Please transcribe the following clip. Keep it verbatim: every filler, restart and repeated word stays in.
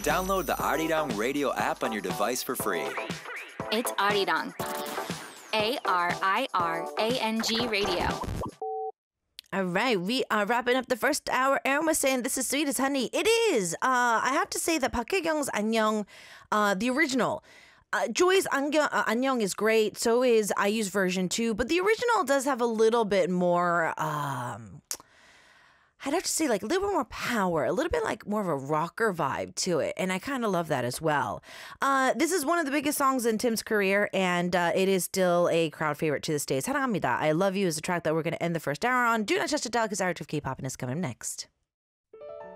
Download the Arirang radio app on your device for free. It's Arirang. A R I R A N G radio. All right, we are wrapping up the first hour. Aaron was saying this is sweet as honey. It is. Uh, I have to say that Park Hae-kyung's 안녕, uh, the original. Uh, Joy's 안녕, uh, 안녕 is great. So is I U's version too. But the original does have a little bit more, um, I'd have to say like a little bit more power, a little bit like more of a rocker vibe to it. And I kind of love that as well. Uh, this is one of the biggest songs in Tim's career, and uh, it is still a crowd favorite to this day. 사랑합니다. I Love You is the track that we're going to end the first hour on. Do not touch the dial because our of K-pop is coming next.